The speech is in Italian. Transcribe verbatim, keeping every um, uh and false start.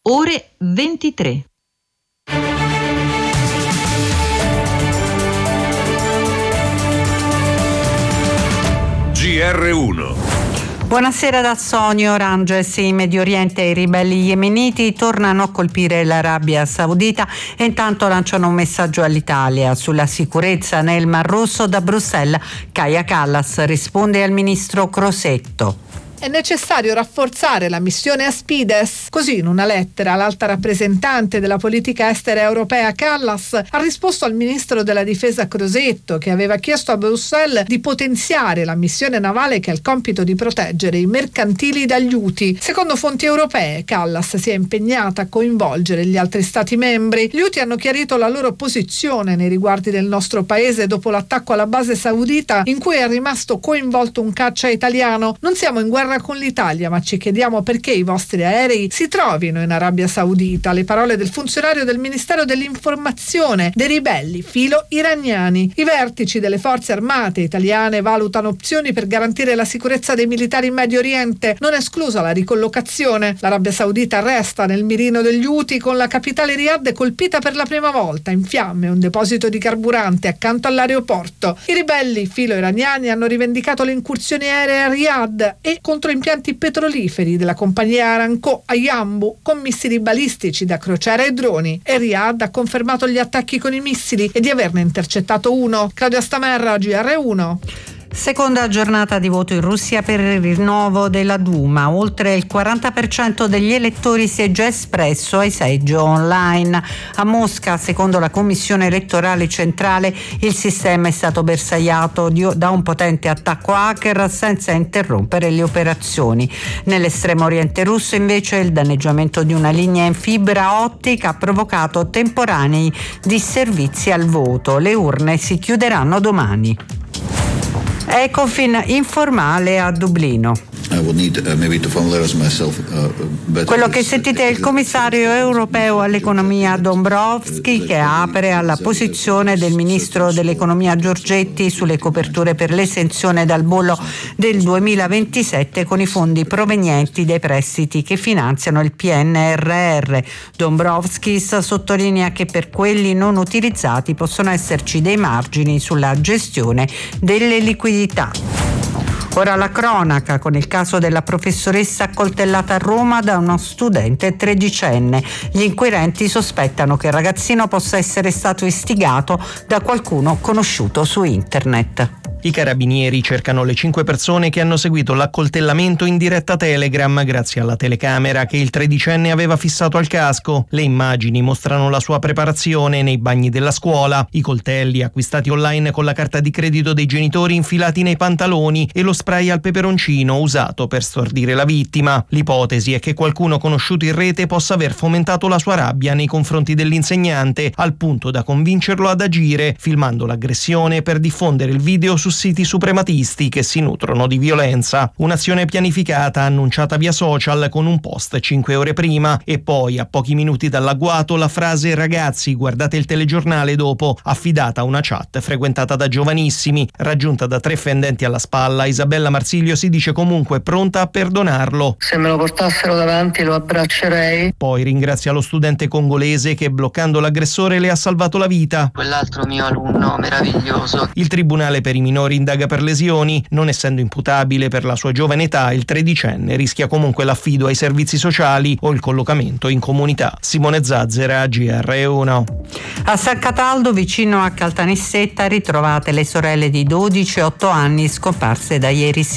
ore ventitré. G R uno. Buonasera da Sonio. Ranges in Medio Oriente e i ribelli yemeniti tornano a colpire l'Arabia Saudita e intanto lanciano un messaggio all'Italia sulla sicurezza nel Mar Rosso. Da Bruxelles Kaja Kallas risponde al ministro Crosetto. È necessario rafforzare la missione Aspides. Così, in una lettera, l'alta rappresentante della politica estera europea Kallas ha risposto al ministro della difesa Crosetto, che aveva chiesto a Bruxelles di potenziare la missione navale che ha il compito di proteggere i mercantili dagli Houthi. Secondo fonti europee, Kallas si è impegnata a coinvolgere gli altri stati membri. Gli Houthi hanno chiarito la loro posizione nei riguardi del nostro paese dopo l'attacco alla base saudita in cui è rimasto coinvolto un caccia italiano. Non siamo in guerra con l'Italia, ma ci chiediamo perché i vostri aerei si trovino in Arabia Saudita. Le parole del funzionario del Ministero dell'Informazione dei ribelli filo-iraniani. I vertici delle forze armate italiane valutano opzioni per garantire la sicurezza dei militari in Medio Oriente, non esclusa la ricollocazione. L'Arabia Saudita resta nel mirino degli Houthi, con la capitale Riyadh colpita per la prima volta, in fiamme un deposito di carburante accanto all'aeroporto. I ribelli filo-iraniani hanno rivendicato le incursioni aeree a Riyadh e contro impianti petroliferi della compagnia Aramco a Yanbu con missili balistici da crociera e droni, e Riyadh ha confermato gli attacchi con i missili e di averne intercettato uno. Claudia Stamerra, G R uno. Seconda giornata di voto in Russia per il rinnovo della Duma. Oltre il quaranta per cento degli elettori si è già espresso ai seggi online. A Mosca, secondo la Commissione elettorale centrale, il sistema è stato bersagliato da un potente attacco hacker senza interrompere le operazioni. Nell'estremo oriente russo, invece, il danneggiamento di una linea in fibra ottica ha provocato temporanei disservizi al voto. Le urne si chiuderanno domani. Ecofin informale a Dublino. Quello che sentite è il commissario europeo all'economia Dombrovskis, che apre alla posizione del ministro dell'economia Giorgetti sulle coperture per l'esenzione dal bollo del duemilaventisette con i fondi provenienti dai prestiti che finanziano il P N R R. Dombrovskis sottolinea che per quelli non utilizzati possono esserci dei margini sulla gestione delle liquidità. Ora la cronaca, con il caso della professoressa accoltellata a Roma da uno studente tredicenne. Gli inquirenti sospettano che il ragazzino possa essere stato istigato da qualcuno conosciuto su internet. I carabinieri cercano le cinque persone che hanno seguito l'accoltellamento in diretta Telegram grazie alla telecamera che il tredicenne aveva fissato al casco. Le immagini mostrano la sua preparazione nei bagni della scuola, i coltelli acquistati online con la carta di credito dei genitori infilati nei pantaloni e lo spray al peperoncino usato per stordire la vittima. L'ipotesi è che qualcuno conosciuto in rete possa aver fomentato la sua rabbia nei confronti dell'insegnante al punto da convincerlo ad agire, filmando l'aggressione per diffondere il video su siti suprematisti che si nutrono di violenza. Un'azione pianificata annunciata via social con un post cinque ore prima e poi, a pochi minuti dall'agguato, la frase "ragazzi, guardate il telegiornale dopo", affidata a una chat frequentata da giovanissimi. Raggiunta da tre fendenti alla spalla, Isabella Marsiglio si dice comunque pronta a perdonarlo. Se me lo portassero davanti lo abbraccerei. Poi ringrazia lo studente congolese che, bloccando l'aggressore, le ha salvato la vita. Quell'altro mio alunno meraviglioso. Il tribunale per i minori indaga per lesioni. Non essendo imputabile per la sua giovane età, il tredicenne rischia comunque l'affido ai servizi sociali o il collocamento in comunità. Simone Zazzera, G R uno. A San Cataldo, vicino a Caltanissetta, ritrovate le sorelle di dodici e otto anni scomparse da ieri